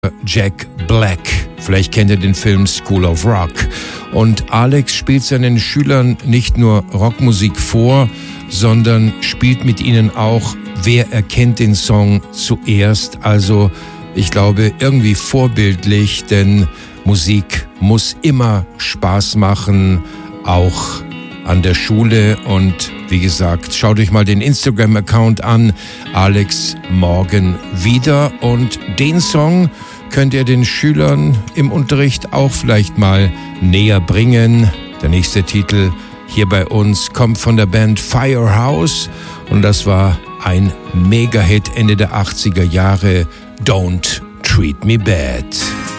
Jack Black. Vielleicht kennt ihr den Film School of Rock. Und Alex spielt seinen Schülern nicht nur Rockmusik vor, sondern spielt mit ihnen auch Wer erkennt den Song zuerst? Also ich glaube irgendwie vorbildlich, denn Musik muss immer Spaß machen, auch an der Schule. Und wie gesagt, schaut euch mal den Instagram-Account an, Alex Morgan wieder. Und den Song könnt ihr den Schülern im Unterricht auch vielleicht mal näher bringen. Der nächste Titel hier bei uns kommt von der Band Firehouse und das war ein Mega-Hit Ende der 80er Jahre, Don't Treat Me Bad.